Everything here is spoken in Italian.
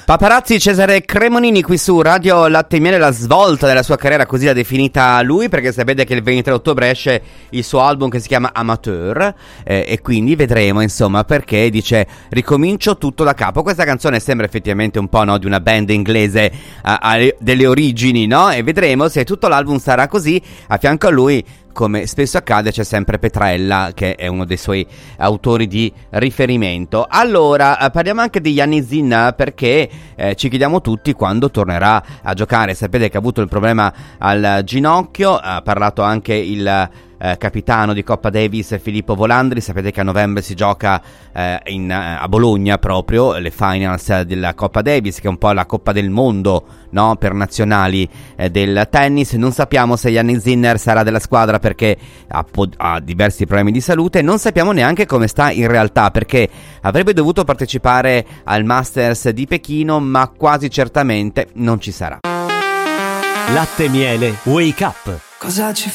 Paparazzi, Cesare Cremonini qui su Radio Latte e Miele, la svolta della sua carriera, così l'ha definita lui, perché sapete che il 23 ottobre esce il suo album che si chiama Amateur, e quindi vedremo insomma perché dice ricomincio tutto da capo. Questa canzone sembra effettivamente un po', no, di una band inglese delle origini, no? E vedremo se tutto l'album sarà così. A fianco a lui, come spesso accade, c'è sempre Petrella, che è uno dei suoi autori di riferimento. Allora, parliamo anche di Yannick Sinner, perché ci chiediamo tutti quando tornerà a giocare. Sapete che ha avuto il problema al ginocchio, ha parlato anche il capitano di Coppa Davis Filippo Volandri. Sapete che a novembre si gioca a Bologna proprio le finals della Coppa Davis, che è un po' la Coppa del Mondo, no, per nazionali del tennis. Non sappiamo se Yannick Sinner sarà della squadra perché ha diversi problemi di salute. Non sappiamo neanche come sta in realtà, perché avrebbe dovuto partecipare al Masters di Pechino, ma quasi certamente non ci sarà. Latte e Miele Wake Up. Cosa ci